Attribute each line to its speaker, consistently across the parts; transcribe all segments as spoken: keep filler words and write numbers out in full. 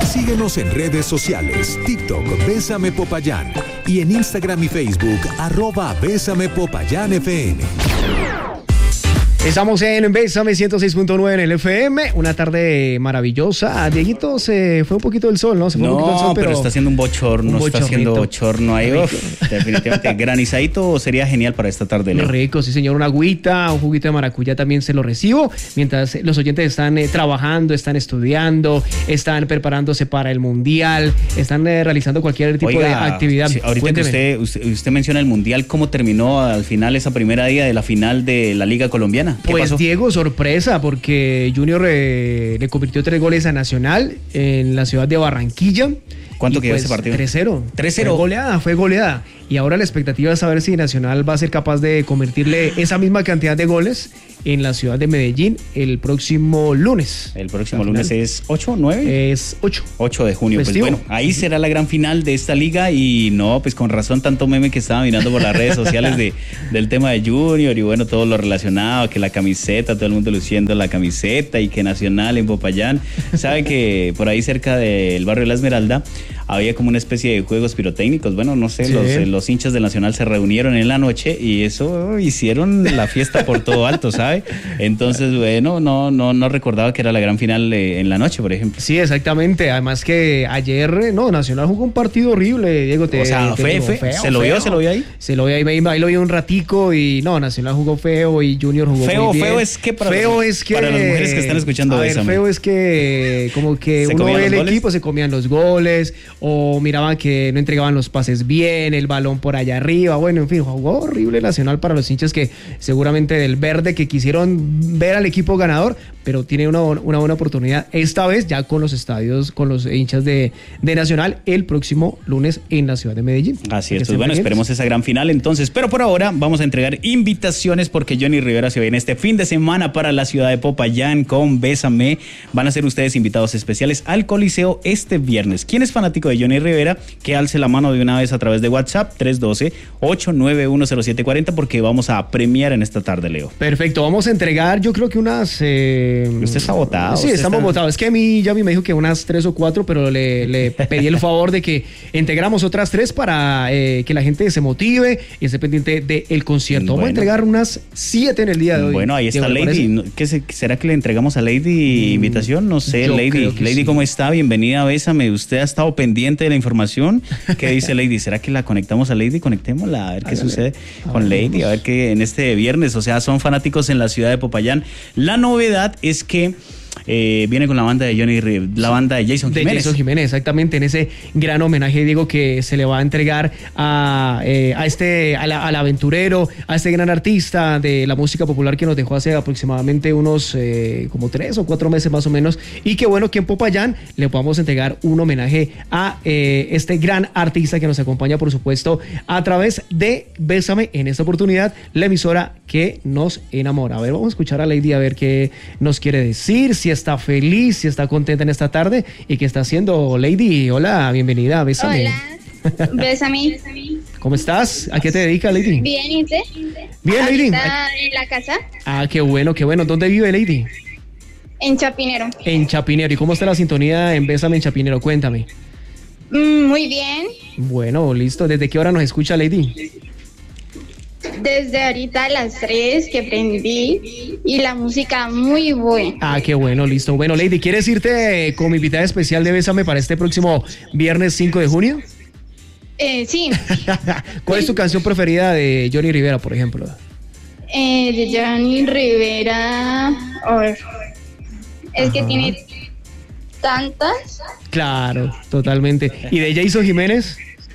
Speaker 1: Síguenos en redes sociales, TikTok, Bésame Popayán, y en Instagram y Facebook, arroba Bésame Popayán F M.
Speaker 2: Estamos en Bésame ciento seis punto nueve en el F M, una tarde maravillosa. A Dieguito se fue un poquito el sol, ¿no? Se fue
Speaker 3: no,
Speaker 2: un poquito el sol,
Speaker 3: pero, pero está haciendo un bochorno, un está haciendo bochorno ahí. Uf, definitivamente, granizadito sería genial para esta tarde, Leo.
Speaker 2: Rico, sí señor, una agüita, un juguito de maracuyá también se lo recibo, mientras los oyentes están eh, trabajando, están estudiando, están preparándose para el Mundial, están eh, realizando cualquier tipo Oiga, de actividad.
Speaker 3: Sí, ahorita Cuénteme. que usted, usted, usted menciona el Mundial, ¿cómo terminó al final esa primera día de la final de la Liga Colombiana?
Speaker 2: Pues
Speaker 3: pasó?
Speaker 2: Diego, sorpresa, porque Junior eh, le convirtió tres goles a Nacional en la ciudad de Barranquilla.
Speaker 3: ¿Cuánto quedó
Speaker 2: pues,
Speaker 3: ese partido?
Speaker 2: tres cero.
Speaker 3: tres cero.
Speaker 2: Fue goleada, fue goleada. Y ahora la expectativa es saber si Nacional va a ser capaz de convertirle esa misma cantidad de goles en la ciudad de Medellín el próximo lunes.
Speaker 3: El próximo lunes es ocho, nueve?
Speaker 2: Es ocho.
Speaker 3: ocho de junio. Festivo. Pues bueno, ahí será la gran final de esta liga y no, pues con razón tanto meme que estaba mirando por las redes sociales de, del tema de Junior y bueno, todo lo relacionado, que la camiseta, todo el mundo luciendo la camiseta y que Nacional en Popayán. Sabe que por ahí cerca del barrio de La Esmeralda había como una especie de juegos pirotécnicos. Bueno, no sé, sí. los, los hinchas del Nacional se reunieron en la noche y eso hicieron la fiesta por todo alto, ¿sabe? Entonces, bueno, no, no, no recordaba que era la gran final eh, en la noche, por ejemplo.
Speaker 2: Sí, exactamente. Además que ayer, no, Nacional jugó un partido horrible, Diego. Te,
Speaker 3: o sea,
Speaker 2: te
Speaker 3: fue,
Speaker 2: digo,
Speaker 3: fue,
Speaker 2: feo,
Speaker 3: ¿se lo
Speaker 2: feo.
Speaker 3: vio? ¿Se lo vio ahí?
Speaker 2: Se lo vio ahí, ahí, ahí lo vi un ratico y no, Nacional jugó feo y Junior jugó
Speaker 3: feo,
Speaker 2: muy bien.
Speaker 3: Feo es que para,
Speaker 2: feo
Speaker 3: los,
Speaker 2: es que,
Speaker 3: para las mujeres que están escuchando
Speaker 2: a ver,
Speaker 3: Bésame.
Speaker 2: Feo es que como que uno ve el goles? equipo, se comían los goles o miraban que no entregaban los pases bien, el balón por allá arriba, bueno, en fin, jugó horrible Nacional para los hinchas que seguramente del verde que quisieron ver al equipo ganador, pero tiene una, una buena oportunidad esta vez ya con los estadios, con los hinchas de, de Nacional el próximo lunes en la ciudad de Medellín.
Speaker 3: Así es, pues bueno, esperemos esa gran final entonces, pero por ahora vamos a entregar invitaciones porque Johnny Rivera se viene este fin de semana para la ciudad de Popayán con Bésame. Van a ser ustedes invitados especiales al Coliseo este viernes. ¿Quién es fanático de Johnny Rivera? Que alce la mano de una vez a través de WhatsApp tres uno dos, ocho nueve uno, cero siete cuatro cero porque vamos a premiar en esta tarde, Leo.
Speaker 2: Perfecto, vamos a entregar yo creo que unas... Eh...
Speaker 3: Usted está votado.
Speaker 2: Sí, estamos
Speaker 3: está...
Speaker 2: votados. Es que a mí ya me dijo que unas tres o cuatro, pero le, le pedí el favor de que integramos otras tres para eh, que la gente se motive y esté pendiente del concierto. Vamos bueno. a entregar unas siete en el día de hoy.
Speaker 3: Bueno, ahí está
Speaker 2: Diego,
Speaker 3: Lady. ¿Qué se, ¿Será que le entregamos a Lady invitación? No sé, yo Lady. Lady, sí. ¿Cómo está? Bienvenida a Bésame. ¿Usted ha estado pendiente de la información? ¿Qué dice Lady? ¿Será que la conectamos a Lady? Conectémosla, a ver qué Hágale. sucede a con ver, Lady, a ver qué en este viernes, o sea, son fanáticos en la ciudad de Popayán. La novedad es que Eh, viene con la banda de Johnny Rivera, la banda de Jason Jiménez.
Speaker 2: De Jason Jiménez, exactamente, en ese gran homenaje, Diego, que se le va a entregar a, eh, a este, a la, al aventurero, a este gran artista de la música popular que nos dejó hace aproximadamente unos eh, como tres o cuatro meses más o menos, y que bueno que en Popayán le podamos entregar un homenaje a eh, este gran artista que nos acompaña, por supuesto, a través de Bésame, en esta oportunidad, la emisora que nos enamora. A ver, vamos a escuchar a Lady a ver qué nos quiere decir, si está feliz, si está contenta en esta tarde y qué está haciendo. Lady, hola, bienvenida, Bésame.
Speaker 4: Hola, Bésame.
Speaker 2: ¿Cómo estás? ¿A qué te dedicas, Lady?
Speaker 4: Bien, ¿y usted?
Speaker 2: Bien, Lady.
Speaker 4: ¿Está en la casa?
Speaker 2: Ah, qué bueno, qué bueno. ¿Dónde vive, Lady?
Speaker 4: En Chapinero.
Speaker 2: En Chapinero. ¿Y cómo está la sintonía en Bésame en Chapinero? Cuéntame.
Speaker 4: Mm, muy bien.
Speaker 2: Bueno, listo. ¿Desde qué hora nos escucha, Lady?
Speaker 4: Desde ahorita a las tres que prendí y la música muy buena.
Speaker 2: Ah, qué bueno, listo. Bueno, Lady, ¿quieres irte como invitada especial de Bésame para este próximo viernes cinco de junio?
Speaker 4: Eh, sí.
Speaker 2: ¿Cuál es tu canción preferida de Johnny Rivera, por ejemplo?
Speaker 4: Eh, de Johnny Rivera... A ver. Es Ajá. que tiene tantas.
Speaker 2: Claro, totalmente. ¿Y de Jason Jiménez?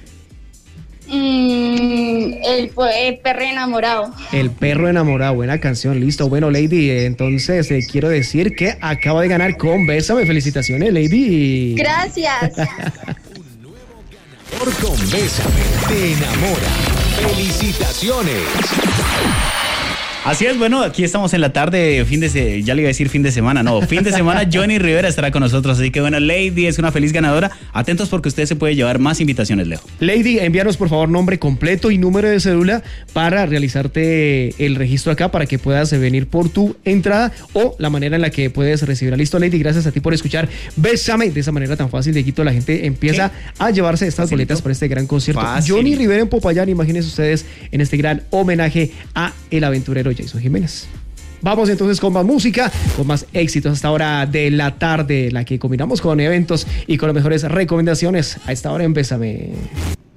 Speaker 4: Mm, el, el perro enamorado.
Speaker 2: El perro enamorado, buena canción, listo. Bueno, Lady, entonces eh, quiero decir que acaba de ganar con Bésame. Felicitaciones, Lady.
Speaker 4: Gracias.
Speaker 1: Un nuevo ganador con Bésame. Te enamora. Felicitaciones.
Speaker 3: Así es, bueno, aquí estamos en la tarde, fin de se... ya le iba a decir fin de semana, no, fin de semana Johnny Rivera estará con nosotros, así que bueno, Lady es una feliz ganadora, atentos porque usted se puede llevar más invitaciones, Leo.
Speaker 2: Lady, envíanos por favor nombre completo y número de cédula para realizarte el registro acá para que puedas venir por tu entrada o la manera en la que puedes recibirla. Listo, Lady, gracias a ti por escuchar Bésame, de esa manera tan fácil de Quito, la gente empieza ¿Qué? a llevarse estas Facilito. boletas para este gran concierto. Fácil. Johnny Rivera en Popayán, imagínense ustedes en este gran homenaje a el aventurero Jason Jiménez. Vamos entonces con más música, con más éxitos hasta hora de la tarde, la que combinamos con eventos y con las mejores recomendaciones a esta hora en Bésame.